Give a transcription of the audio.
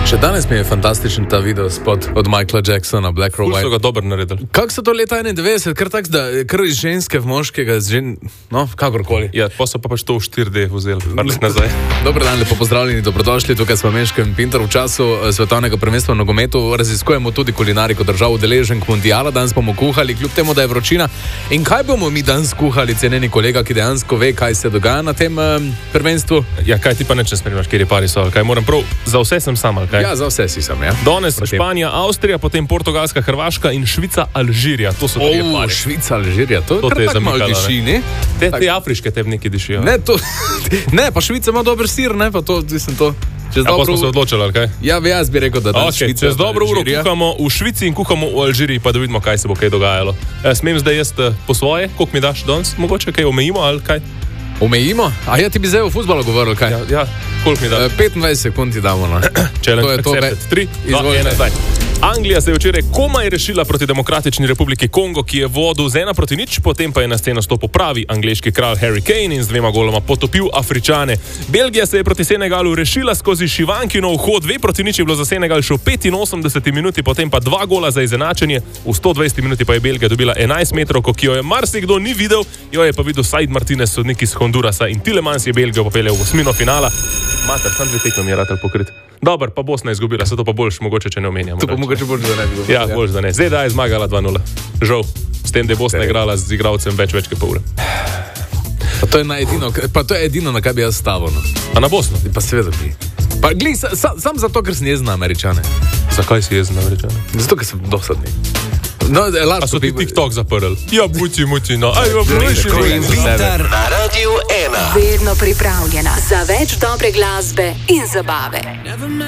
Še danes mi je fantastičen ta video spot od Michaela Jacksona, Black or White. So ga dobro naredili. Kako so to leta 91, kar iz ženske v moškega, no, kakorkoli. Ja, pa so pač to v 4D vzeli, nazaj. Dobar dan, lepo pozdravljeni, dobrodošli, tukaj smo Meško in Pintar. V času svetovnega prvenstva v nogometu raziskujemo tudi kulinariko držav udeleženk mundiala. Danes bomo kuhali, kljub temu, da je vročina. In kaj bomo mi danes kuhali, cenjeni kolega, ki dejansko ve, kaj se dogaja na tem prvenstvu? Ja, kaj ti pa neče spremljaš, kjer je pari so, kaj moram prav, za vse sem sam, kaj? Ja, za vse si sam, ja. Danes Španija, Avstrija, potem Portugalska, Hrvaška in Švica, Alžirija. To so tri pari. Švica, Alžirija, to te je tako malo diši, ne? Te afriške te neki dišijo. Ne, pa Švica ima dober sir, ne, pa to, mislim, to. Pa smo se odločili, ali kaj? Ja, jaz bi rekel, da Švica. Čez dobro uro kuhamo v Švici in kuhamo v Alžiriji, pa da vidimo, kaj se bo kaj dogajalo. Smem zdaj jaz po svoje, koliko mi daš danes? Mogoče kaj omejimo, ali kaj? Omejimo? A ja, ti bi zdaj v fuzbalu govoril, kaj? Ja, koliko mi daš? 25 sekund ti damo, no. Challenge accepted. 3, 2, 1, zdaj. Anglija se je včeraj komaj rešila proti Demokratični republiki Kongo, ki je vodil z 1-0, potem pa je na sceno stopil pravi angleški kralj Harry Kane in z 2 goloma potopil Afričane. Belgija se je proti Senegalu rešila skozi Šivankinov hod, 2-0 je bilo za Senegal še v 85 minuti, potem pa 2 gola za izenačenje, v 120 minuti pa je Belgija dobila 11 metrovko, ki jo je marsikdo ni videl, jo je pa videl Said Martinez, sodnik iz Hondurasa, in Tielemans je Belgijo popeljal v 8. finala. Mater, sam 2 tekme mi je ratel pokrit. Dobar, pa Bosna je izgubila, se to pa boljš mogoče, če ne omenjamo. To pa mogoče boljš, da ne bi bilo. Ja, boljš, da ne. ZDA je zmagala 2-0. Žal, s tem, da je Bosna igrala z igralcem več kot pol ure. Pa to je edino, na kaj bi jaz stavil. No. A na Bosno? Pa seveda bi. Pa glej, sam zato, ker sem jezen na Američane. Zakaj si jezen na Američane? Zato, ker sem dosadni. No, a so ti TikTok zaprli? Ja, muci, no. Ajmo, Pintar na Radio 1. Vedno pripravljena za več dobre glasbe in zabave.